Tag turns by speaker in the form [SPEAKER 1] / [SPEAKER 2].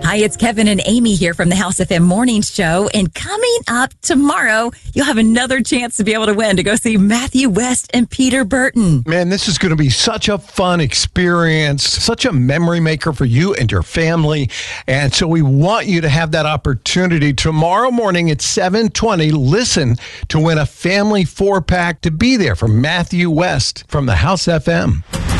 [SPEAKER 1] Hi, it's Kevin and Amy here from the House FM Morning Show. And coming up tomorrow, you'll have another chance to be able to win to go see Matthew West and Peter Burton.
[SPEAKER 2] Man, this is going to be such a fun experience, such a memory maker for you and your family. And so we want you to have that opportunity tomorrow morning at 7:20. Listen to win a family 4-pack to be there for Matthew West from the House FM.